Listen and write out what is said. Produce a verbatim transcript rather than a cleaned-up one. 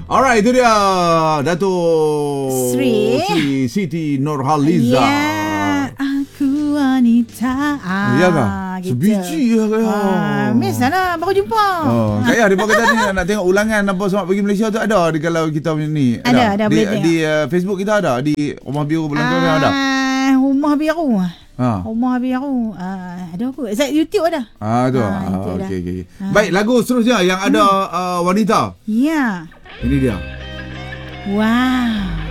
Alright, itu dia Datuk Sri Sri Siti Nurhaliza. Ya, aku wanita. Ah, Ya kah? gitu. Sebiji lah kaya. Ah, Miss sana baru jumpa. Oh, kaya dia kata ni nak tengok ulangan apa Selamat Pagi Malaysia tu ada di kalau kita ni. Ada, ada, di, boleh di uh, Facebook kita ada, di Rumah Biru Belangkang ah, ada. Rumah biru. Ha. Rumah biru. Ah, ada aku. Saya YouTube ada. Ah tu. Ah, Ah, YouTube okey dah. okey. Ah. Baik, lagu seterusnya yang ada uh, wanita. Ya. Ini dia. Wow.